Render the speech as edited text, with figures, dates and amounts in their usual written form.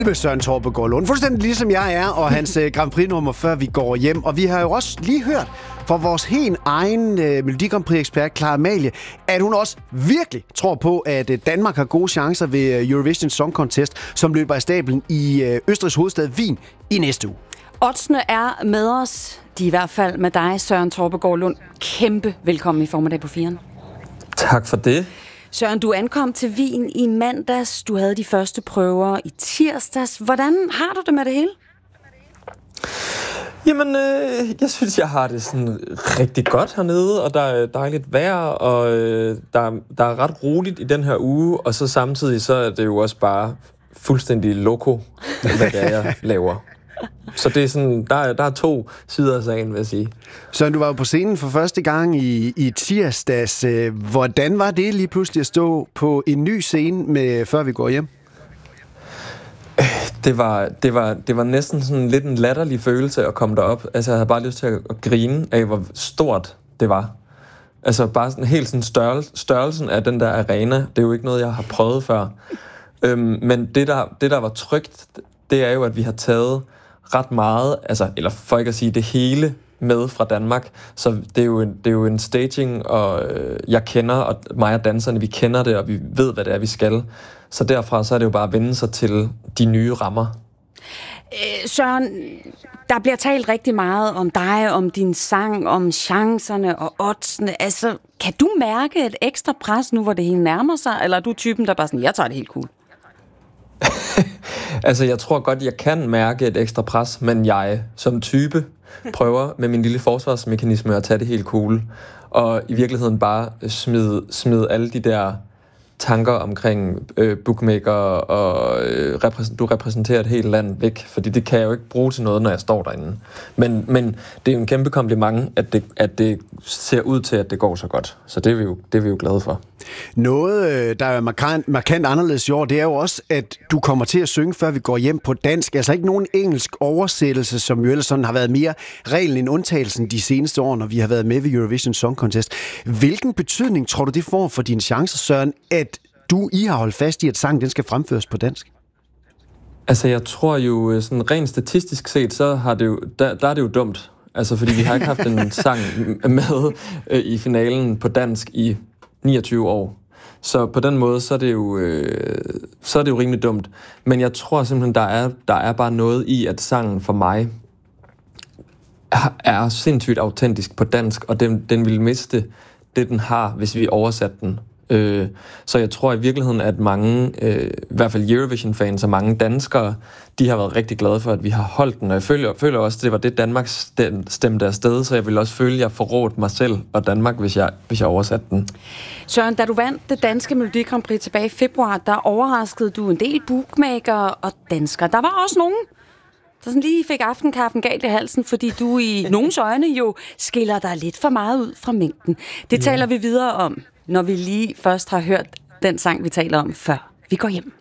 med Søren Torpegaard Lund, fuldstændig ligesom jeg er, og hans Grand Prix-nummer, før vi går hjem. Og vi har jo også lige hørt fra vores helt egen Melodi Grand Prix-ekspert, Clara Amalie, at hun også virkelig tror på, at Danmark har gode chancer ved Eurovision Song Contest, som løber af stablen i Østrigs hovedstad Wien i næste uge. Oddsene er med os. De er i hvert fald med dig, Søren Torpegaard Lund. Kæmpe velkommen i Formiddag på 4'eren. Tak for det. Søren, du ankom til Wien i mandags. Du havde de første prøver i tirsdags. Hvordan har du det med det hele? Jamen, jeg synes, jeg har det sådan rigtig godt hernede, og der er dejligt vejr, og der er ret roligt i den her uge, og så samtidig så er det jo også bare fuldstændig loco, hvad det er, jeg laver. Så det er sådan, der er to sider af sagen, vil jeg sige. Søren, du var jo på scenen for første gang i tirsdags. Hvordan var det lige pludselig at stå på en ny scene med Før vi går hjem? Det var næsten sådan lidt en latterlig følelse at komme derop. Altså, jeg havde bare lyst til at grine af, hvor stort det var. Altså, bare sådan helt sådan størrelsen af den der arena, det er jo ikke noget, jeg har prøvet før. Men det der var trygt, det er jo, at vi har taget ret meget, altså, eller for ikke at sige det hele, med fra Danmark. Så det er jo en staging, og jeg kender, og mig og danserne, vi kender det, og vi ved, hvad det er, vi skal. Så derfra så er det jo bare at vende sig til de nye rammer. Søren, der bliver talt rigtig meget om dig, om din sang, om chancerne og oddsene. Altså, kan du mærke et ekstra pres nu, hvor det hele nærmer sig? Eller er du typen, der bare sådan, jeg tager det helt cool? Altså, jeg tror godt, jeg kan mærke et ekstra pres, men jeg som type prøver med min lille forsvarsmekanisme at tage det helt cool. Og i virkeligheden bare smide alle de der tanker omkring bookmaker og du repræsenterer et helt land væk, fordi det kan jeg jo ikke bruge til noget, når jeg står derinde. Men det er jo en kæmpe kompliment, at det ser ud til, at det går så godt. Så det er vi jo glade for. Noget, der er markant anderledes i år, det er jo også, at du kommer til at synge, før vi går hjem på dansk. Altså ikke nogen engelsk oversættelse, som jo ellers sådan har været mere reglen end undtagelsen de seneste år, når vi har været med ved Eurovision Song Contest. Hvilken betydning tror du, det får for dine chancer, Søren, at I har holdt fast i, at sangen den skal fremføres på dansk? Altså, jeg tror jo, sådan rent statistisk set, så har det jo, der er det jo dumt. Altså, fordi vi har ikke haft en sang med i finalen på dansk i 29 år. Så på den måde, så er det jo rimelig dumt. Men jeg tror simpelthen, der er bare noget i, at sangen for mig er sindssygt autentisk på dansk, og den vil miste det, den har, hvis vi oversatte den. Så jeg tror i virkeligheden, at mange, i hvert fald Eurovision-fans og mange danskere, de har været rigtig glade for, at vi har holdt den. Og jeg føler også, at det var det, Danmark stemte afsted, så jeg vil også føle, at jeg forrådte mig selv og Danmark, hvis jeg oversatte den. Søren, da du vandt det danske Melodi Grand Prix tilbage i februar, der overraskede du en del bookmakere og danskere. Der var også nogen, der sådan lige fik aftenkaffen galt i halsen, fordi du i nogens øjne jo skiller dig lidt for meget ud fra mængden. Det taler vi videre om, når vi lige først har hørt den sang, vi taler om, før vi går hjem.